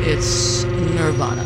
It's Nirvana.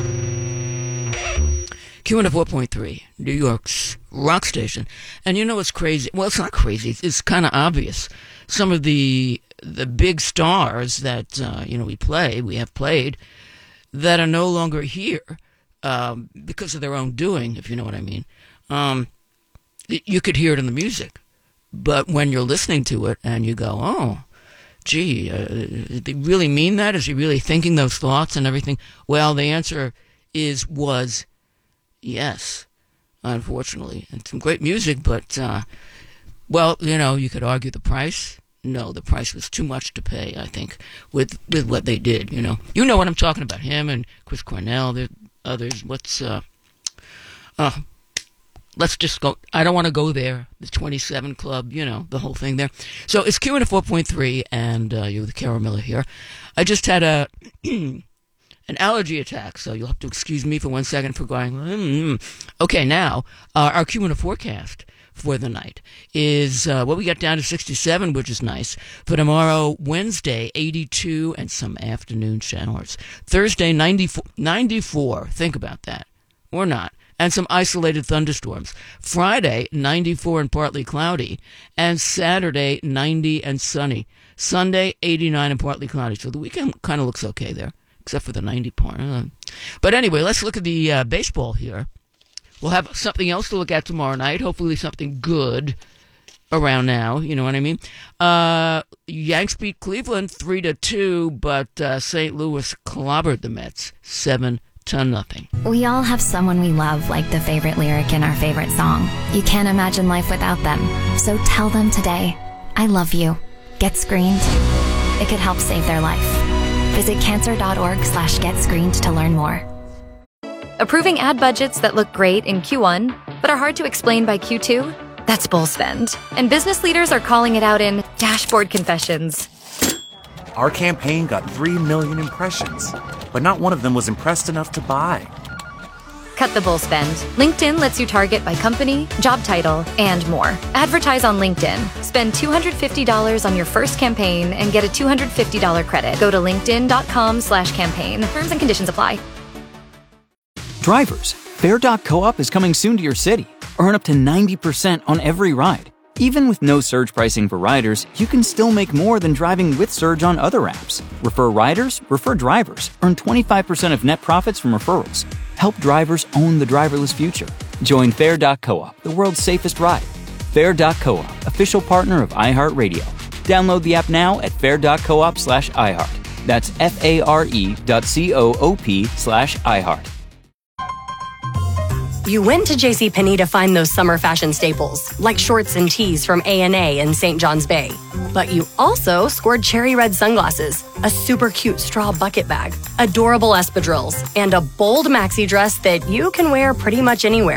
Q104.3, New York's rock station. And you know what's crazy? Well, it's not crazy. It's kind of obvious. Some of the big stars that, we have played, that are no longer here because of their own doing, if you know what I mean. You could hear it in the music. But when you're listening to it and you go, oh, gee, did they really mean that? Is he really thinking those thoughts and everything? Well, the answer was yes, unfortunately. And some great music, but, you could argue the price. No, the price was too much to pay, I think, with what they did, You know what I'm talking about, him and Chris Cornell, the others. Let's just go. I don't want to go there. The 27 Club, the whole thing there. So it's Q104.3, and you're with Carol Miller here. I just had an allergy attack, so you'll have to excuse me for 1 second for going. Okay, now our Q104 forecast for the night is we got down to 67, which is nice. For tomorrow, Wednesday, 82 and some afternoon showers. Thursday, 94. Think about that, or not. And some isolated thunderstorms. Friday, 94 and partly cloudy. And Saturday, 90 and sunny. Sunday, 89 and partly cloudy. So the weekend kind of looks okay there, except for the 90 part. But anyway, let's look at the baseball here. We'll have something else to look at tomorrow night. Hopefully something good around now. You know what I mean? Yanks beat Cleveland 3-2, but St. Louis clobbered the Mets 7-0. We all have someone we love, like the favorite lyric in our favorite song. You can't imagine life without them. So tell them today, I love you. Get screened. It could help save their life. Visit cancer.org/getscreened to learn more. Approving ad budgets that look great in Q1, but are hard to explain by Q2? That's bull spend. And business leaders are calling it out in Dashboard Confessions. Our campaign got 3 million impressions, but not one of them was impressed enough to buy. Cut the bull spend. LinkedIn lets you target by company, job title, and more. Advertise on LinkedIn. Spend $250 on your first campaign and get a $250 credit. Go to linkedin.com/campaign. Terms and conditions apply. Drivers, Fare.coop is coming soon to your city. Earn up to 90% on every ride. Even with no surge pricing for riders, you can still make more than driving with surge on other apps. Refer riders, refer drivers. Earn 25% of net profits from referrals. Help drivers own the driverless future. Join Fare.coop, the world's safest ride. Fare.coop, official partner of iHeartRadio. Download the app now at fare.coop/iHeart. That's FARE.coop/iHeart. You went to JCPenney to find those summer fashion staples, like shorts and tees from A&A in St. John's Bay. But you also scored cherry red sunglasses, a super cute straw bucket bag, adorable espadrilles, and a bold maxi dress that you can wear pretty much anywhere.